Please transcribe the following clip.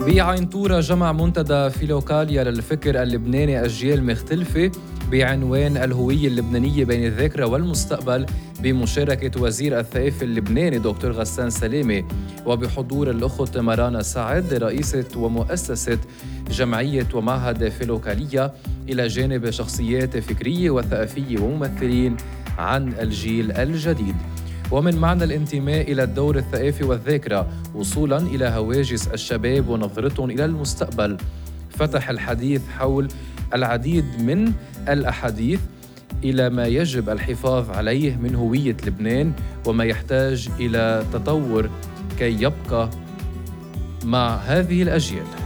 بعين طورة جمع منتدى فيلوكاليا للفكر اللبناني أجيال مختلفة بعنوان الهوية اللبنانية بين الذاكرة والمستقبل، بمشاركة وزير الثقافة اللبناني دكتور غسان سلامة، وبحضور الأخت مرانا سعد رئيسة ومؤسسة جمعية ومعهد فيلوكاليا، إلى جانب شخصيات فكرية وثقافية وممثلين عن الجيل الجديد. ومن معنى الانتماء إلى الدور الثقافي والذاكرة وصولاً إلى هواجس الشباب ونظرتهم إلى المستقبل، فتح الحديث حول العديد من الأحاديث إلى ما يجب الحفاظ عليه من هوية لبنان وما يحتاج إلى تطور كي يبقى مع هذه الأجيال.